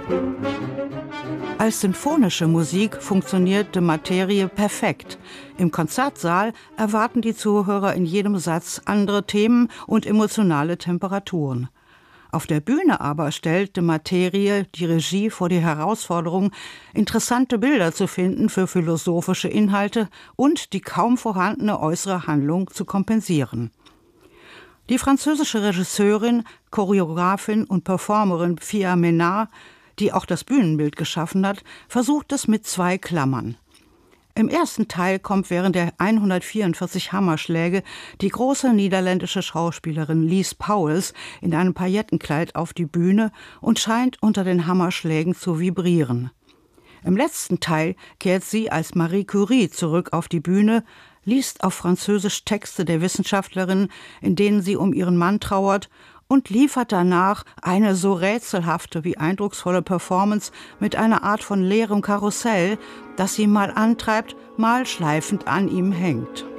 Als sinfonische Musik funktioniert De Materie perfekt. Im Konzertsaal erwarten die Zuhörer in jedem Satz andere Themen und emotionale Temperaturen. Auf der Bühne aber stellt De Materie die Regie vor die Herausforderung, interessante Bilder zu finden für philosophische Inhalte und die kaum vorhandene äußere Handlung zu kompensieren. Die französische Regisseurin, Choreografin und Performerin Pia Ménard, die auch das Bühnenbild geschaffen hat, versucht es mit 2 Klammern. Im ersten Teil kommt während der 144 Hammerschläge die große niederländische Schauspielerin Lies Pauwels in einem Paillettenkleid auf die Bühne und scheint unter den Hammerschlägen zu vibrieren. Im letzten Teil kehrt sie als Marie Curie zurück auf die Bühne, liest auf Französisch Texte der Wissenschaftlerin, in denen sie um ihren Mann trauert, und liefert danach eine so rätselhafte wie eindrucksvolle Performance mit einer Art von leerem Karussell, das sie mal antreibt, mal schleifend an ihm hängt.